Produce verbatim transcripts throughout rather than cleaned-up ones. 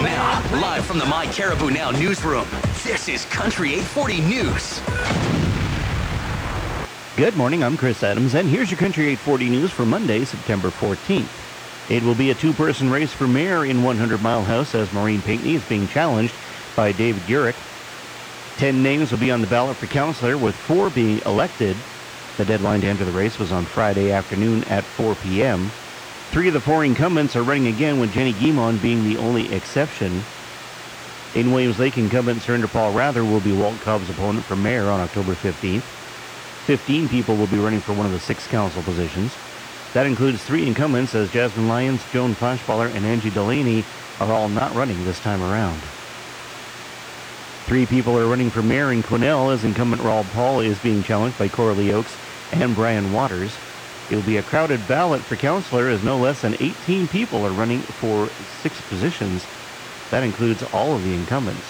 Now, live from the My Caribou Now newsroom, this is Country eight forty News. Good morning, I'm Chris Adams, and here's your Country eight forty News for Monday, September fourteenth. It will be a two-person race for mayor in one hundred Mile House as Maureen Pinckney is being challenged by David Gurek. Ten names will be on the ballot for councillor, with four being elected. The deadline to enter the race was on Friday afternoon at four p.m. Three of the four incumbents are running again, with Jenny Guimond being the only exception. In Williams Lake, incumbent Surinder Paul Rather will be Walt Cobb's opponent for mayor on October fifteenth. Fifteen people will be running for one of the six council positions. That includes three incumbents, as Jasmine Lyons, Joan Fashballer, and Angie Delaney are all not running this time around. Three people are running for mayor in Quesnel, as incumbent Rob Paul is being challenged by Coralie Oakes and Brian Waters. It will be a crowded ballot for councillor, as no less than eighteen people are running for six positions. That includes all of the incumbents.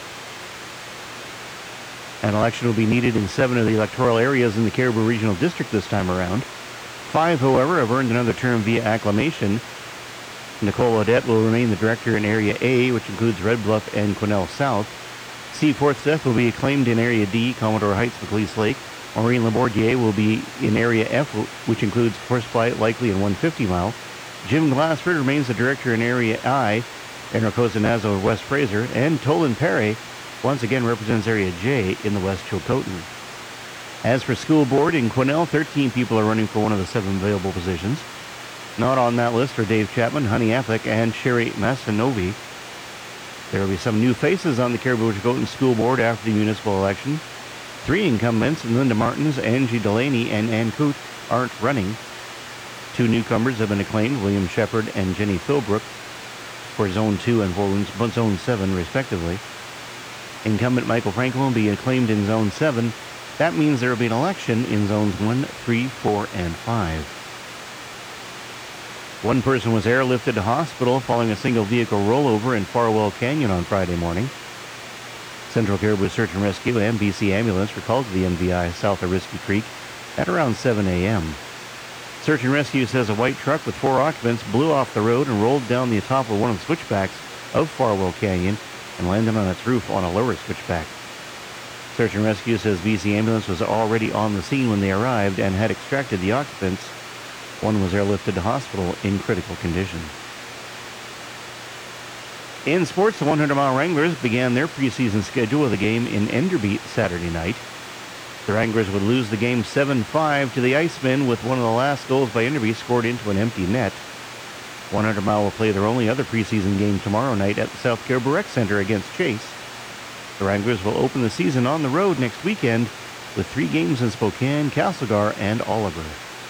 An election will be needed in seven of the electoral areas in the Caribou Regional District this time around. Five, however, have earned another term via acclamation. Nicole Odette will remain the director in Area A, which includes Red Bluff and Quesnel South. Seaforth Seth will be acclaimed in Area D, Commodore Heights, Macleese Lake. Maureen Labordier will be in Area F, which includes Horsefly, Likely, and one hundred fifty Mile. Jim Glassford remains the director in Area I, Enricosa Nazo of West Fraser. And Tolan Perry once again represents Area J in the West Chilcotin. As for school board, in Quesnel, thirteen people are running for one of the seven available positions. Not on that list are Dave Chapman, Honey Affleck, and Sherry Masanovi. There will be some new faces on the Caribou-Chilcotin School Board after the municipal election. Three incumbents, Linda Martins, Angie Delaney, and Ann Coote, aren't running. Two newcomers have been acclaimed, William Shepard and Jenny Philbrook, for Zone two and for Zone seven, respectively. Incumbent Michael Franklin will be acclaimed in Zone seven. That means there will be an election in Zones one, three, four, and five. One person was airlifted to hospital following a single vehicle rollover in Farwell Canyon on Friday morning. Central Caribou Search and Rescue and B C Ambulance were called to the N V I south of Risky Creek at around seven a.m. Search and Rescue says a white truck with four occupants blew off the road and rolled down the top of one of the switchbacks of Farwell Canyon and landed on its roof on a lower switchback. Search and Rescue says B C Ambulance was already on the scene when they arrived and had extracted the occupants. One was airlifted to hospital in critical condition. In sports, the one hundred Mile Wranglers began their preseason schedule with a game in Enderby Saturday night. The Wranglers would lose the game seven five to the Icemen, with one of the last goals by Enderby scored into an empty net. one hundred Mile will play their only other preseason game tomorrow night at the South Caribou Rec Center against Chase. The Wranglers will open the season on the road next weekend with three games in Spokane, Castlegar, and Oliver.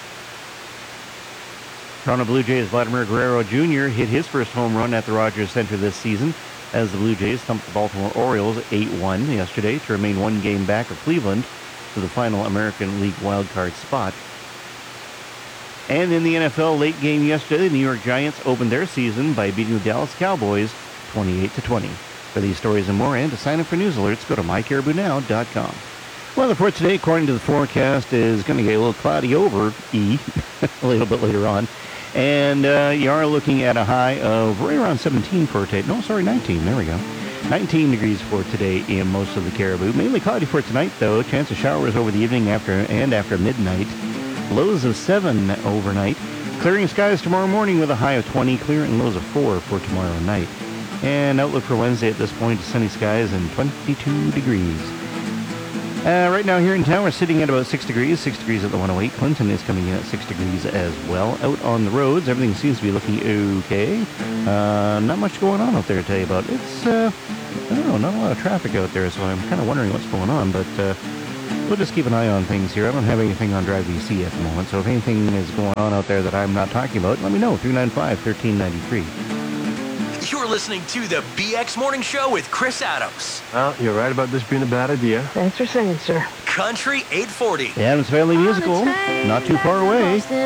Toronto Blue Jays Vladimir Guerrero Junior hit his first home run at the Rogers Center this season as the Blue Jays thumped the Baltimore Orioles eight one yesterday to remain one game back of Cleveland to the final American League wildcard spot. And in the N F L late game yesterday, the New York Giants opened their season by beating the Dallas Cowboys twenty-eight to twenty. For these stories and more, and to sign up for news alerts, go to my caribou now dot com. Weather for today, according to the forecast, is going to get a little cloudy over E a little bit later on. And uh, you are looking at a high of right around seventeen for today. No, sorry, nineteen. There we go. nineteen degrees for today in most of the Caribou. Mainly cloudy for tonight, though. Chance of showers over the evening after and after midnight. Lows of seven overnight. Clearing skies tomorrow morning with a high of twenty. Clear and lows of four for tomorrow night. And outlook for Wednesday at this point is sunny skies and twenty-two degrees. Uh, right now here in town, we're sitting at about six degrees. six degrees at the one oh eight. Clinton is coming in at six degrees as well. Out on the roads, everything seems to be looking okay. Uh, not much going on out there to tell you about. It's, uh, I don't know, not a lot of traffic out there, so I'm kind of wondering what's going on. But uh, we'll just keep an eye on things here. I don't have anything on Drive D C at the moment, so if anything is going on out there that I'm not talking about, let me know. three nine five, one three nine three. You're listening to the B X Morning Show with Chris Adams. Well, you're right about this being a bad idea. Thanks for saying, sir. Country eight forty. The Adams Family Musical, not too far away.